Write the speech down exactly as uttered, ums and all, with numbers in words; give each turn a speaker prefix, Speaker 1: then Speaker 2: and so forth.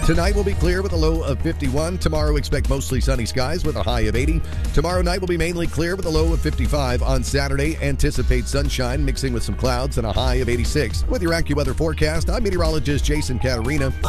Speaker 1: Tonight will be clear with a low of fifty-one. Tomorrow, expect mostly sunny skies with a high of eighty. Tomorrow night will be mainly clear with a low of fifty-five. On Saturday, anticipate sunshine mixing with some clouds and a high of eighty-six. With your AccuWeather forecast, I'm meteorologist Jason Caterina.